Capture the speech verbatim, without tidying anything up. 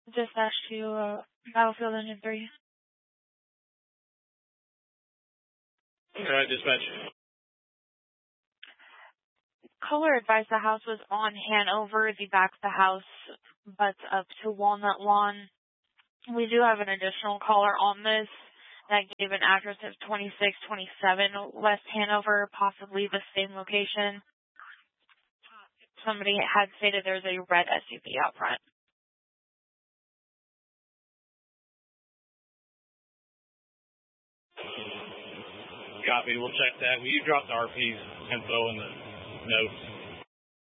Dispatch to uh, Battlefield Engine three. Alright, dispatch. Caller advised the house was on Hanover. The back of the house butts up to Walnut Lawn. We do have an additional caller on this that gave an address of twenty-six twenty-seven West Hanover, possibly the same location. Somebody had stated there's a red S U V out front. Copy, we'll check that. Will you drop the R P's info in the notes?